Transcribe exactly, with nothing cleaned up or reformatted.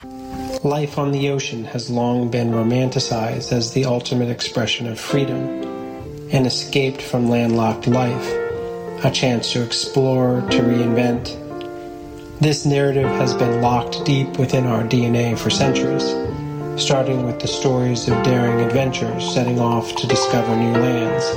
Life on the ocean has long been romanticized as the ultimate expression of freedom, an escape from landlocked life, a chance to explore, to reinvent. This narrative has been locked deep within our D N A for centuries, starting with the stories of daring adventurers setting off to discover new lands.